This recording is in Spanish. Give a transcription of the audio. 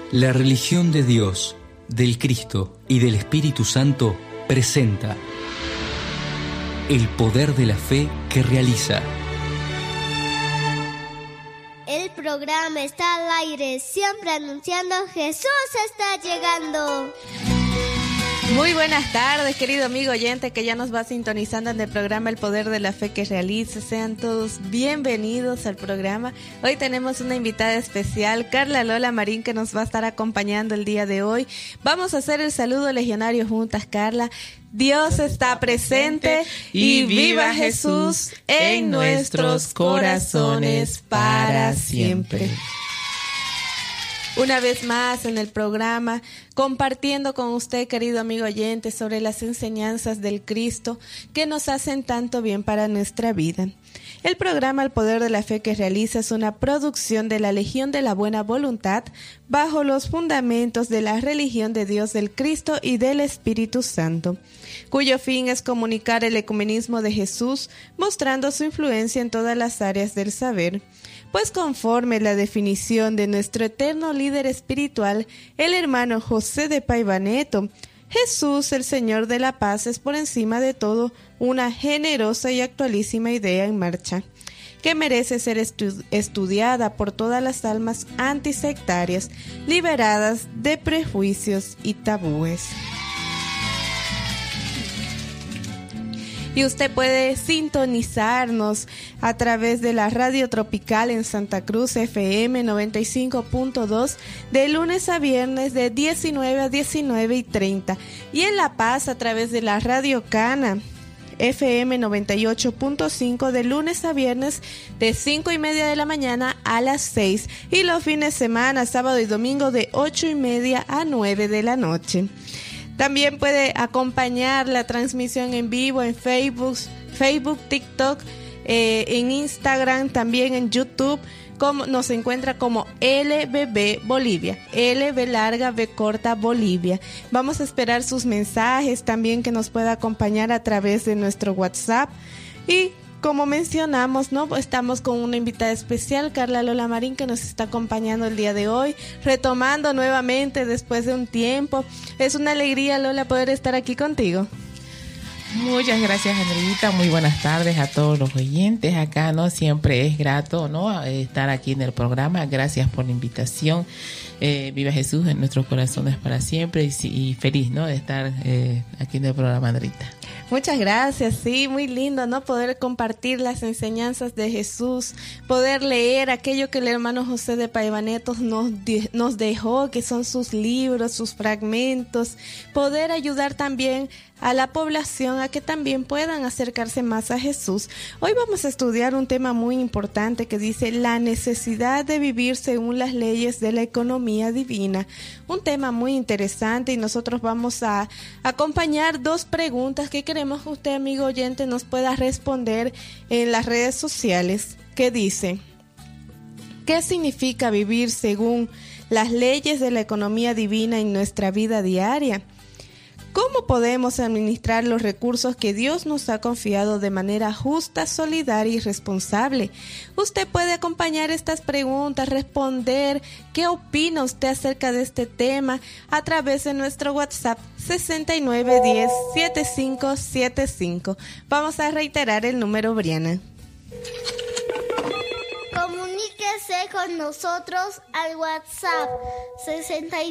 La religión de Dios, del Cristo y del Espíritu Santo presenta el poder de la fe que realiza. El programa está al aire, siempre anunciando Jesús está llegando. Muy buenas tardes, querido amigo oyente que ya nos va sintonizando en el programa El Poder de la Fe que Realiza. Sean todos bienvenidos al programa. Hoy tenemos una invitada especial, Carla Lola Marín, que nos va a estar acompañando el día de hoy. Vamos a hacer el saludo legionario juntas, Carla. Dios está presente y viva Jesús en nuestros corazones para siempre. Una vez más en el programa, compartiendo con usted, querido amigo oyente, sobre las enseñanzas del Cristo que nos hacen tanto bien para nuestra vida. El programa El Poder de la Fe que Realiza es una producción de la Legión de la Buena Voluntad bajo los fundamentos de la religión de Dios, del Cristo y del Espíritu Santo, cuyo fin es comunicar el ecumenismo de Jesús, mostrando su influencia en todas las áreas del saber. Pues conforme la definición de nuestro eterno líder espiritual, el hermano José de Paivaneto, Jesús, el Señor de la Paz, es por encima de todo una generosa y actualísima idea en marcha, que merece ser estudiada por todas las almas antisectarias, liberadas de prejuicios y tabúes. Y usted puede sintonizarnos a través de la Radio Tropical en Santa Cruz, FM 95.2, de lunes a viernes de 19 a 19:30. Y en La Paz a través de la Radio Cana, FM 98.5, de lunes a viernes de 5:30 de la mañana a las 6. Y los fines de semana, sábado y domingo, de 8:30 a 9 de la noche. También puede acompañar la transmisión en vivo en Facebook, TikTok, en Instagram, también en YouTube. Nos encuentra como LBB Bolivia, LB larga, B corta Bolivia. Vamos a esperar sus mensajes también, que nos pueda acompañar a través de nuestro WhatsApp. Y como mencionamos, ¿no? Estamos con una invitada especial, Carla Lola Marín, que nos está acompañando el día de hoy, retomando nuevamente después de un tiempo. Es una alegría, Lola, poder estar aquí contigo. Muchas gracias, Andreita. Muy buenas tardes a todos los oyentes. Acá, ¿no? Siempre es grato, ¿no? Estar aquí en el programa. Gracias por la invitación. Viva Jesús en nuestros corazones para siempre y feliz, ¿no? De estar aquí en el programa, Andreita. Muchas gracias, sí, muy lindo, ¿no? Poder compartir las enseñanzas de Jesús, poder leer aquello que el hermano José de Paivaneto nos dejó, que son sus libros, sus fragmentos, poder ayudar también a la población a que también puedan acercarse más a Jesús. Hoy vamos a estudiar un tema muy importante que dice la necesidad de vivir según las leyes de la economía divina. Un tema muy interesante, y nosotros vamos a acompañar dos preguntas que queremos que usted, amigo oyente, nos pueda responder en las redes sociales, que dice: ¿qué significa vivir según las leyes de la economía divina en nuestra vida diaria? ¿Cómo podemos administrar los recursos que Dios nos ha confiado de manera justa, solidaria y responsable? Usted puede acompañar estas preguntas, responder qué opina usted acerca de este tema a través de nuestro WhatsApp 6910-7575. Vamos a reiterar el número, Briana. Comuníquese con nosotros al WhatsApp 69